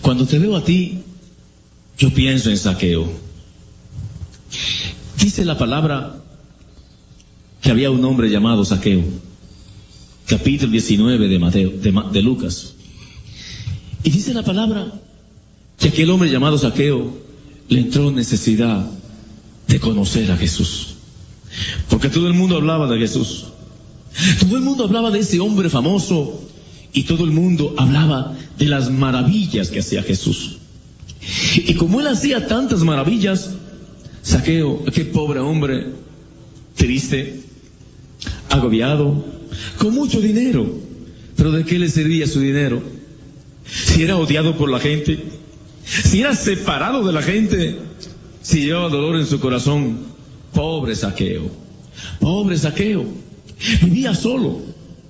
Cuando te veo a ti, yo pienso en Zaqueo. Dice la palabra que había un hombre llamado Zaqueo. Capítulo 19 de Lucas. Y dice la palabra que aquel hombre llamado Zaqueo le entró necesidad de conocer a Jesús. Porque todo el mundo hablaba de Jesús. Todo el mundo hablaba de ese hombre famoso. Y todo el mundo hablaba de las maravillas que hacía Jesús. Y como él hacía tantas maravillas, Zaqueo, aquel pobre hombre, triste, agobiado, con mucho dinero. Pero ¿de qué le servía su dinero? Si era odiado por la gente, si era separado de la gente, si llevaba dolor en su corazón. Pobre Zaqueo, vivía solo.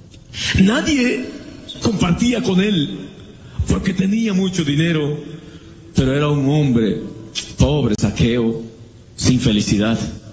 Nadie compartía con él porque tenía mucho dinero, pero era un hombre, pobre Zaqueo, sin felicidad.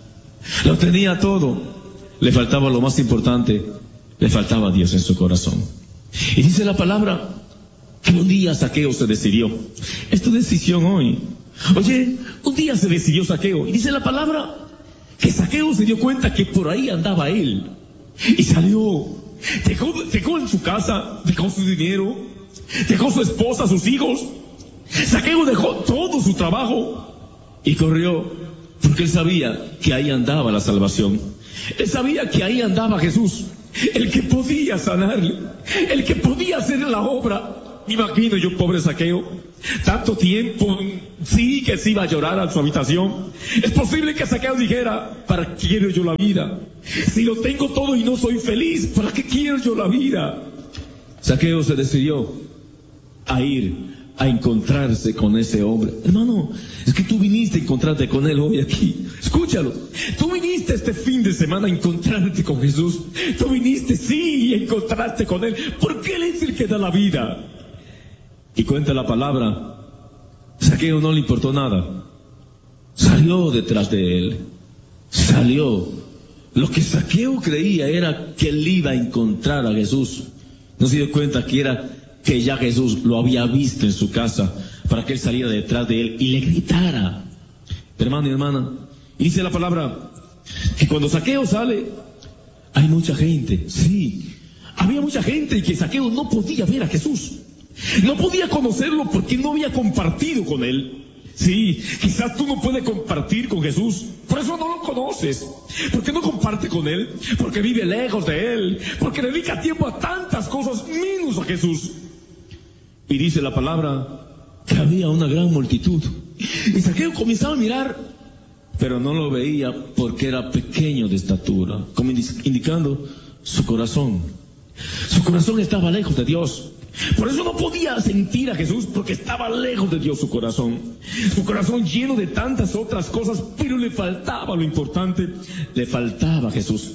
Lo tenía todo, le faltaba lo más importante, le faltaba Dios en su corazón. Y dice la palabra que un día Zaqueo se decidió. Es tu decisión hoy. Oye, un día se decidió Zaqueo, y dice la palabra que Zaqueo se dio cuenta que por ahí andaba él, y salió, dejó en su casa, dejó su dinero, dejó su esposa, sus hijos. Zaqueo dejó todo su trabajo y corrió, porque él sabía que ahí andaba la salvación. Él sabía que ahí andaba Jesús, el que podía sanarle, el que podía hacer la obra. Me imagino yo, pobre Zaqueo, tanto tiempo, sí que se iba a llorar a su habitación. Es posible que Zaqueo dijera: ¿para qué quiero yo la vida? Si lo tengo todo y no soy feliz, ¿para qué quiero yo la vida? Zaqueo se decidió a ir a encontrarse con ese hombre. Hermano, es que tú viniste a encontrarte con él hoy aquí. Escúchalo. Tú viniste este fin de semana a encontrarte con Jesús. Tú viniste, sí, a encontrarte con él, porque él es el que da la vida. Y cuenta la palabra, Zaqueo no le importó nada. Salió detrás de él. Salió. Lo que Zaqueo creía era que él iba a encontrar a Jesús. No se dio cuenta que ya Jesús lo había visto en su casa, para que él saliera detrás de él y le gritara. Hermano y hermana, y dice la palabra que cuando Zaqueo sale, hay mucha gente. Sí, había mucha gente, y que Zaqueo no podía ver a Jesús. No podía conocerlo porque no había compartido con él. Sí, quizás tú no puedes compartir con Jesús, por eso no lo conoces, porque no comparte con él, porque vive lejos de él, porque dedica tiempo a tantas cosas menos a Jesús. Y dice la palabra que había una gran multitud, y Zaqueo comenzaba a mirar, pero no lo veía porque era pequeño de estatura, como indicando su corazón. Su corazón estaba lejos de Dios. Por eso no podía sentir a Jesús, porque estaba lejos de Dios su corazón. Su corazón lleno de tantas otras cosas, pero le faltaba lo importante, le faltaba Jesús.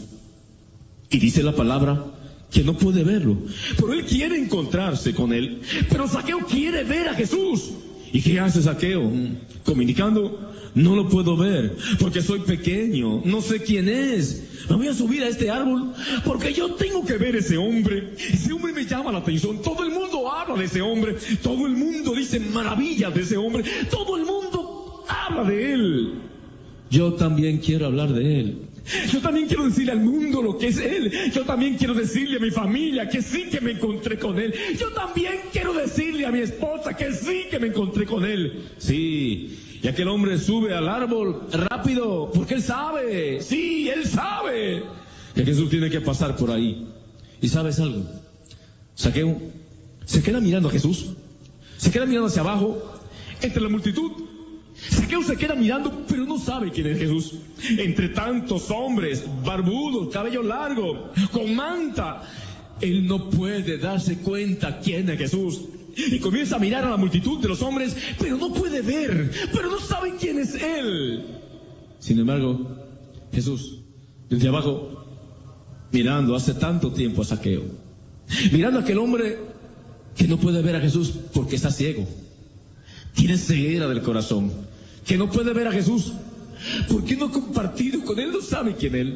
Y dice la palabra que no puede verlo, pero él quiere encontrarse con él. Pero Zaqueo quiere ver a Jesús. ¿Y qué hace Zaqueo? Como indicando: no lo puedo ver porque soy pequeño, no sé quién es. Me voy a subir a este árbol porque yo tengo que ver a ese hombre. Ese hombre me llama la atención. Todo el mundo habla de ese hombre. Todo el mundo dice maravillas de ese hombre. Todo el mundo habla de él. Yo también quiero hablar de él. Yo también quiero decirle al mundo lo que es él. Yo también quiero decirle a mi familia que sí que me encontré con él. Yo también quiero decirle a mi esposa que sí que me encontré con él. Sí. Y aquel hombre sube al árbol rápido, porque él sabe, sí, él sabe que Jesús tiene que pasar por ahí. ¿Y sabes algo? Zaqueo se queda mirando a Jesús, se queda mirando hacia abajo, entre la multitud. Zaqueo se queda mirando, pero no sabe quién es Jesús. Entre tantos hombres, barbudos, cabello largo, con manta, él no puede darse cuenta quién es Jesús. Y comienza a mirar a la multitud de los hombres, pero no puede ver, pero no sabe quién es él. Sin embargo, Jesús, desde abajo, mirando hace tanto tiempo a Zaqueo, mirando a aquel hombre que no puede ver a Jesús porque está ciego, tiene ceguera del corazón, que no puede ver a Jesús porque no ha compartido con él, no sabe quién es él.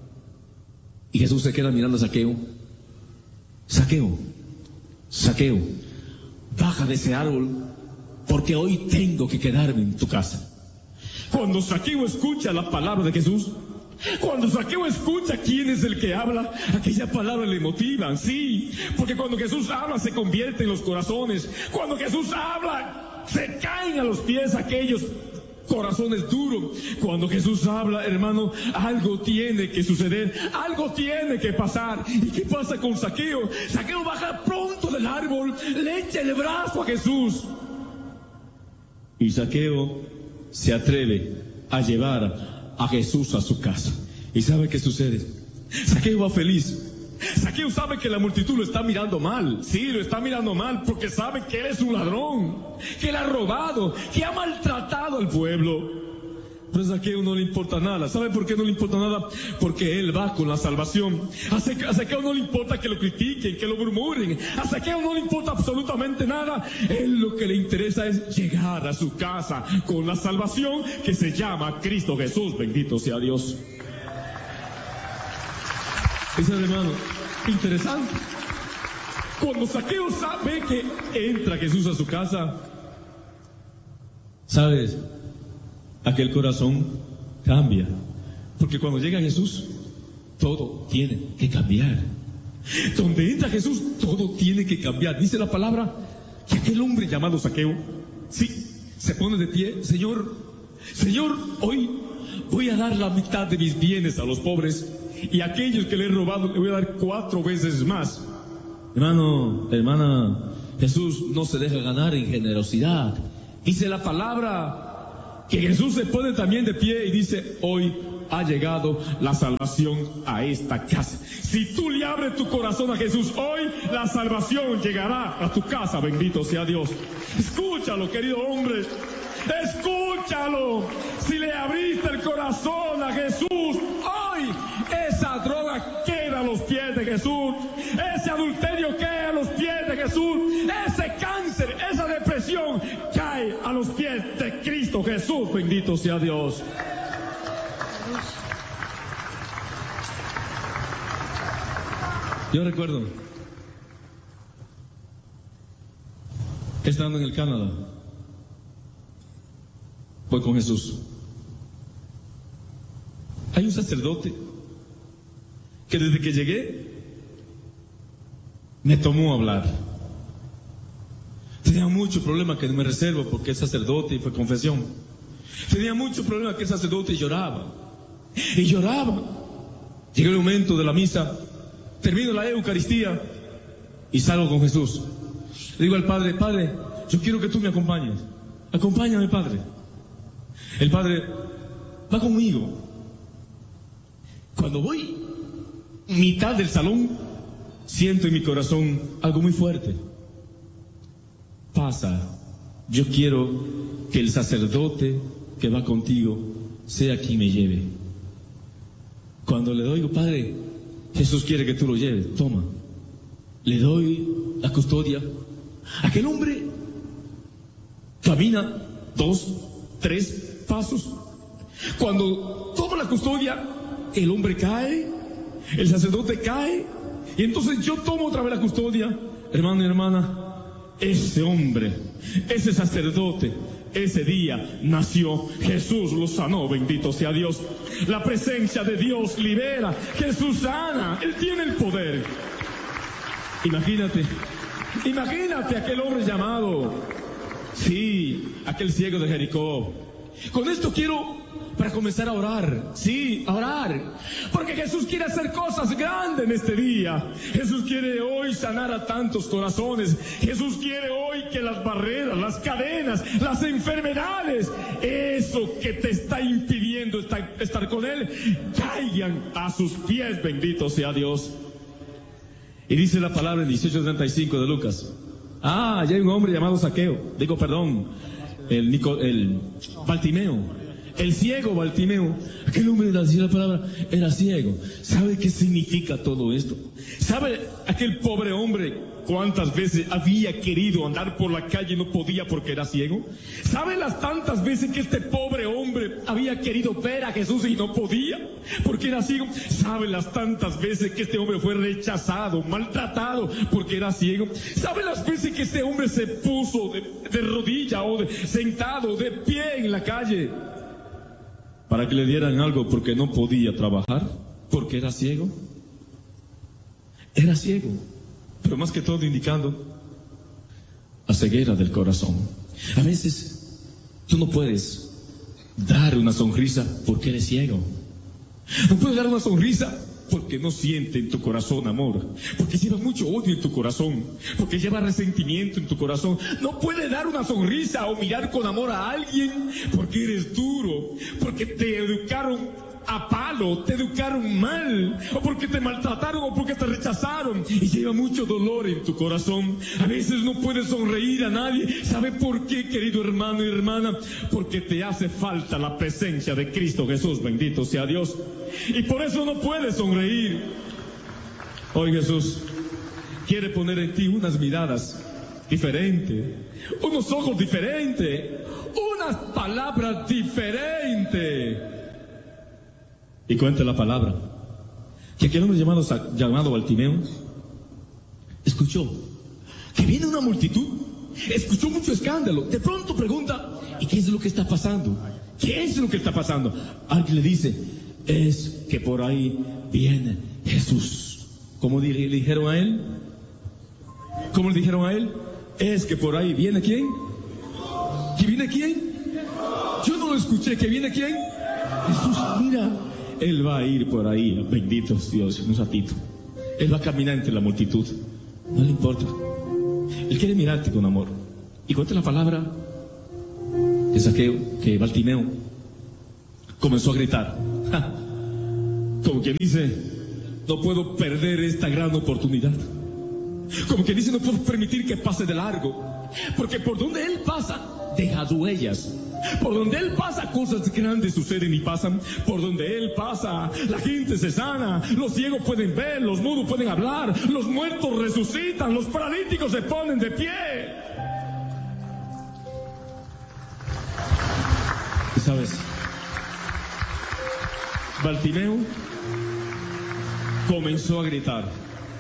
Y Jesús se queda mirando a Zaqueo. Zaqueo, Zaqueo, baja de ese árbol, porque hoy tengo que quedarme en tu casa. Cuando Zaqueo escucha la palabra de Jesús, cuando Zaqueo escucha quién es el que habla, aquella palabra le motivan, sí, porque cuando Jesús habla se convierte en los corazones. Cuando Jesús habla, se caen a los pies aquellos corazones duros. Cuando Jesús habla, hermano, algo tiene que suceder, algo tiene que pasar. ¿Y qué pasa con Zaqueo? Zaqueo baja pronto del árbol, le echa el brazo a Jesús. Y Zaqueo se atreve a llevar a Jesús a su casa. ¿Y sabe qué sucede? Zaqueo va feliz. Zaqueo sabe que la multitud lo está mirando mal. Sí, lo está mirando mal porque sabe que él es un ladrón, que él ha robado, que ha maltratado al pueblo. Pero a Zaqueo no le importa nada. ¿Sabe por qué no le importa nada? Porque él va con la salvación. A Zaqueo no le importa que lo critiquen, que lo murmuren. A Zaqueo no le importa absolutamente nada. Él lo que le interesa es llegar a su casa con la salvación que se llama Cristo Jesús. Bendito sea Dios. Es, hermano, interesante. Cuando Zaqueo sabe que entra Jesús a su casa, ¿sabes? Aquel corazón cambia. Porque cuando llega Jesús, todo tiene que cambiar. Donde entra Jesús, todo tiene que cambiar. Dice la palabra que aquel hombre llamado Zaqueo, sí, se pone de pie. Señor, hoy voy a dar la mitad de mis bienes a los pobres. Y a aquellos que le he robado le voy a dar 4 veces más. Hermano, hermana, Jesús no se deja ganar en generosidad. Dice la palabra que Jesús se pone también de pie y dice: hoy ha llegado la salvación a esta casa. Si tú le abres tu corazón a Jesús, hoy la salvación llegará a tu casa. Bendito sea Dios. Escúchalo, querido hombre. Escúchalo. Si le abriste el corazón a Jesús, hoy esa droga queda a los pies de Jesús, ese adulterio queda a los pies de Jesús, ese cáncer, esa depresión cae a los pies de Cristo Jesús. Bendito sea Dios. Yo recuerdo estando en el Canadá, fue con Jesús. Hay un sacerdote que desde que llegué me tomó a hablar. Tenía mucho problema que me reservo porque es sacerdote y fue confesión. Tenía mucho problema que el sacerdote lloraba. Y lloraba. Llegó el momento de la misa, termino la Eucaristía y salgo con Jesús. Le digo al Padre: Padre, yo quiero que tú me acompañes. Acompáñame, Padre. El Padre va conmigo. Cuando voy mitad del salón, siento en mi corazón algo muy fuerte. Pasa, yo quiero que el sacerdote que va contigo sea quien me lleve. Cuando le doy, digo: Padre, Jesús quiere que tú lo lleves, toma. Le doy la custodia. Aquel hombre camina 2, 3 pasos. Cuando toma la custodia, el hombre cae, el sacerdote cae, y entonces yo tomo otra vez la custodia. Hermano y hermana, ese hombre, ese sacerdote, ese día nació. Jesús lo sanó, bendito sea Dios. La presencia de Dios libera, Jesús sana, Él tiene el poder. Imagínate aquel hombre llamado, sí, aquel ciego de Jericó. Con esto quiero para comenzar a orar, sí, a orar, porque Jesús quiere hacer cosas grandes en este día. Jesús quiere hoy sanar a tantos corazones. Jesús quiere hoy que las barreras, las cadenas, las enfermedades, eso que te está impidiendo estar con Él, caigan a sus pies, bendito sea Dios. Y dice la palabra en 18:35 de Lucas: allá hay un hombre llamado Zaqueo, el Bartimeo. el ciego Bartimeo, aquel hombre decía la palabra, era ciego. ¿Sabe qué significa todo esto? ¿Sabe aquel pobre hombre cuántas veces había querido andar por la calle y no podía porque era ciego? ¿Sabe las tantas veces que este pobre hombre había querido ver a Jesús y no podía porque era ciego? ¿Sabe las tantas veces que este hombre fue rechazado, maltratado porque era ciego? ¿Sabe las veces que este hombre se puso de rodilla o sentado, de pie en la calle para que le dieran algo porque no podía trabajar, porque era ciego? Era ciego, pero más que todo indicando la ceguera del corazón. A veces tú no puedes dar una sonrisa porque eres ciego. No puedes dar una sonrisa porque no siente en tu corazón amor, porque lleva mucho odio en tu corazón, porque lleva resentimiento en tu corazón. No puedes dar una sonrisa o mirar con amor a alguien porque eres duro, porque te educaron a palo, te educaron mal, o porque te maltrataron, o porque te rechazaron, y lleva mucho dolor en tu corazón. A veces no puedes sonreír a nadie. ¿Sabe por qué, querido hermano y hermana? Porque te hace falta la presencia de Cristo Jesús, bendito sea Dios, y por eso no puedes sonreír. Hoy Jesús quiere poner en ti unas miradas diferentes, unos ojos diferentes, unas palabras diferentes. Y cuenta la palabra que aquel hombre llamado Bartimeo escuchó que viene una multitud, escuchó mucho escándalo. De pronto pregunta, ¿y qué es lo que está pasando? ¿Qué es lo que está pasando? Alguien le dice, es que por ahí viene Jesús. ¿Cómo le dijeron a él? ¿Cómo le dijeron a él? Es que por ahí viene ¿quién? ¿Que viene quién? Yo no lo escuché. ¿Que viene quién? Jesús, mira. Él va a ir por ahí, bendito Dios, un ratito. Él va a caminar entre la multitud. No le importa. Él quiere mirarte con amor. Y cuenta la palabra de Zaqueo, que Bartimeo comenzó a gritar. ¡Ja! Como que dice, no puedo perder esta gran oportunidad. Como que dice, no puedo permitir que pase de largo. Porque por donde él pasa, deja huellas. Por donde él pasa, cosas grandes suceden y pasan. Por donde él pasa, la gente se sana, los ciegos pueden ver, los mudos pueden hablar, los muertos resucitan, los paralíticos se ponen de pie. ¿Y sabes? Bartimeo comenzó a gritar.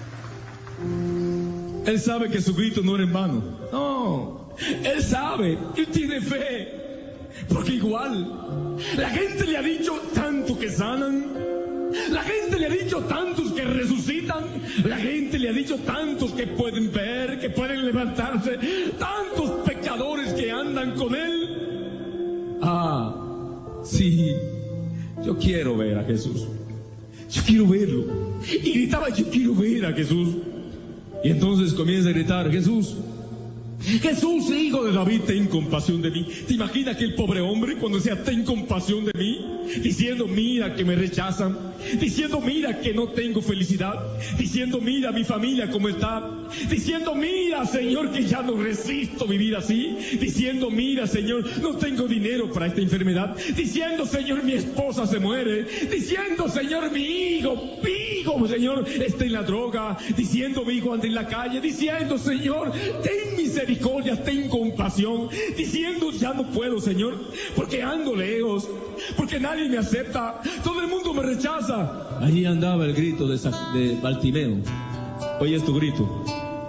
Él sabe que su grito no era en vano. No, él sabe, él tiene fe. Porque igual, la gente le ha dicho tanto que sanan, la gente le ha dicho tantos que resucitan, la gente le ha dicho tantos que pueden ver, que pueden levantarse, tantos pecadores que andan con él. Ah, sí, yo quiero ver a Jesús, yo quiero verlo. Y gritaba, yo quiero ver a Jesús. Y entonces comienza a gritar, Jesús, Jesús, hijo de David, ten compasión de mí. ¿Te imaginas aquel pobre hombre cuando decía, ten compasión de mí? Diciendo, mira que me rechazan. Diciendo, mira que no tengo felicidad. Diciendo, mira mi familia cómo está. Diciendo, mira, Señor, que ya no resisto vivir así. Diciendo, mira, Señor, no tengo dinero para esta enfermedad. Diciendo, Señor, mi esposa se muere. Diciendo, Señor, mi hijo, Señor, está en la droga. Diciendo, mi hijo anda en la calle. Diciendo, Señor, ten misericordia, ten compasión. Diciendo, ya no puedo, Señor, porque ando lejos, porque nadie me acepta, todo el mundo me rechaza. Allí andaba el grito de Bartimeo. Oye, es tu grito.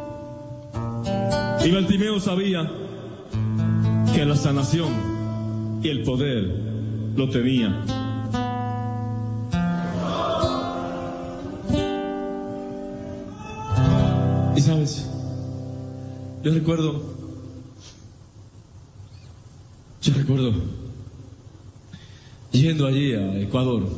Y Bartimeo sabía que la sanación y el poder lo tenía. Y sabes, yo recuerdo yendo allí a Ecuador,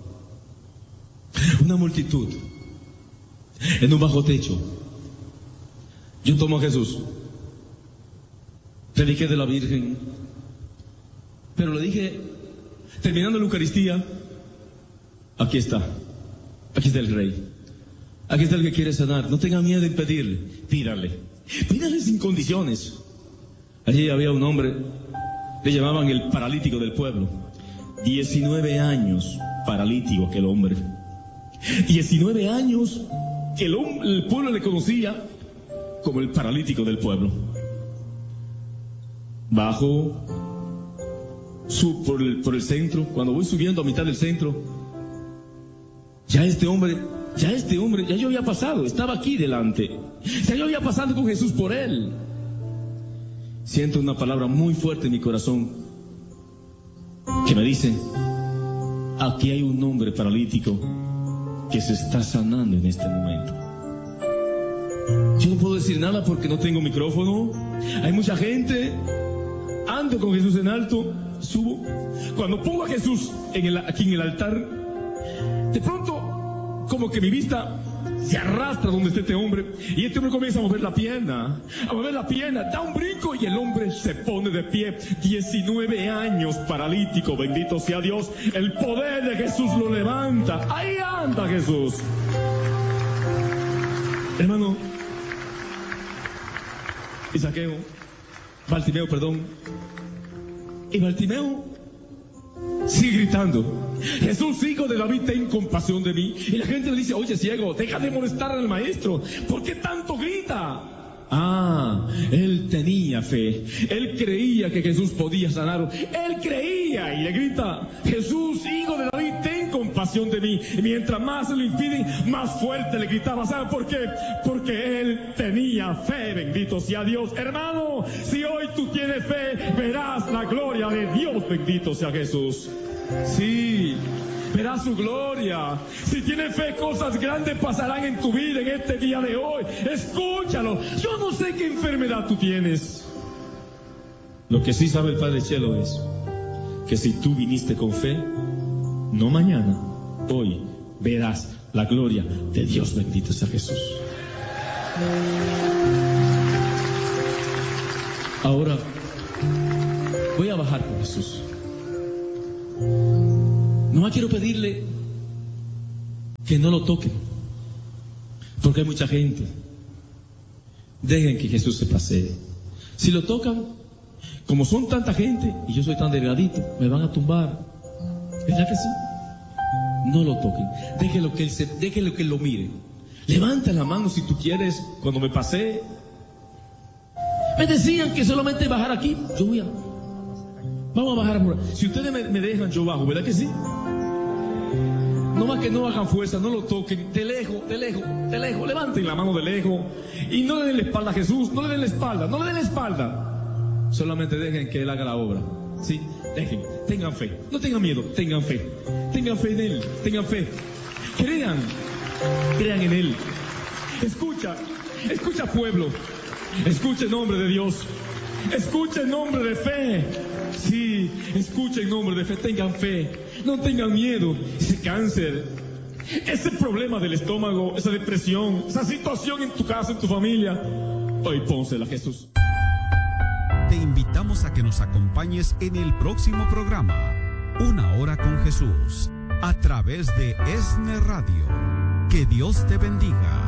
una multitud en un bajo techo. Yo tomo a Jesús, prediqué de la Virgen, pero le dije, terminando la Eucaristía, aquí está el Rey, aquí está el que quiere sanar. No tenga miedo en pedirle, pídale sin condiciones. Allí había un hombre, le llamaban el paralítico del pueblo. 19 años paralítico aquel hombre. 19 años que el pueblo le conocía como el paralítico del pueblo. Bajo por el centro, cuando voy subiendo a mitad del centro, ya este hombre, ya yo había pasado, estaba aquí delante, ya yo había pasado con Jesús por él. Siento una palabra muy fuerte en mi corazón que me dice: aquí hay un hombre paralítico que se está sanando en este momento. Yo no puedo decir nada porque no tengo micrófono, hay mucha gente. Ando con Jesús en alto, subo. Cuando pongo a Jesús aquí en el altar, de pronto como que mi vista se arrastra donde está este hombre, y este hombre comienza a mover la pierna, da un brinco y el hombre se pone de pie. 19 años paralítico, bendito sea Dios, el poder de Jesús lo levanta. Ahí anda Jesús. Hermano, Bartimeo, y Bartimeo sigue gritando: Jesús, hijo de David, ten compasión de mí. Y la gente le dice: oye, ciego, deja de molestar al maestro, ¿por qué tanto grita? Él tenía fe, él creía que Jesús podía sanarlo, él creía y le grita: Jesús, hijo de David, ten compasión de mí. Y mientras más se lo impiden, más fuerte le gritaba. ¿Sabe por qué? Porque él tenía fe, bendito sea Dios. Hermano, si hoy tú tienes fe, verás la gloria de Dios, bendito sea Jesús. Sí, verás su gloria. Si tienes fe, cosas grandes pasarán en tu vida en este día de hoy. Escúchalo. Yo no sé qué enfermedad tú tienes. Lo que sí sabe el Padre Cielo es que si tú viniste con fe, no mañana, hoy verás la gloria de Dios, bendito sea Jesús. Ahora voy a bajar con Jesús. No quiero pedirle que no lo toquen, porque hay mucha gente. Dejen que Jesús se pasee. Si lo tocan, como son tanta gente y yo soy tan delgadito, me van a tumbar. ¿Verdad que sí? No lo toquen. Déjenlo que él lo mire. Levanta la mano si tú quieres. Cuando me pasé, me decían que solamente bajar aquí. Yo voy a... Vamos a bajar por... Si ustedes me dejan, yo bajo, ¿verdad que sí? No más que no hagan fuerza, no lo toquen. De lejos. Levanten la mano de lejos. Y no le den la espalda a Jesús. No le den la espalda. Solamente dejen que Él haga la obra. ¿Sí? Dejen. Tengan fe. No tengan miedo. Tengan fe. Tengan fe en Él. Tengan fe. Crean en Él. Escucha pueblo. Escucha en nombre de Dios. Escucha en nombre de fe. Sí, escucha en nombre de fe. Tengan fe. No tengan miedo. Ese cáncer, ese problema del estómago, esa depresión, esa situación en tu casa, en tu familia, hoy pónsela a Jesús. Te invitamos a que nos acompañes en el próximo programa, Una Hora con Jesús, a través de ESNE Radio. Que Dios te bendiga.